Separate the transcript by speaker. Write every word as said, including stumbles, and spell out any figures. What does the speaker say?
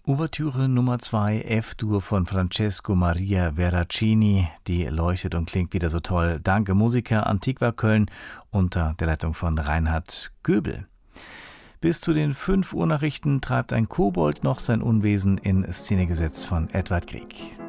Speaker 1: Ouvertüre Nummer zwei, F-Dur von Francesco Maria Veracini, die leuchtet und klingt wieder so toll. Danke Musiker Antiqua Köln unter der Leitung von Reinhard Göbel. Bis zu den fünf Uhr Nachrichten treibt ein Kobold noch sein Unwesen in Szene gesetzt von Edward Grieg.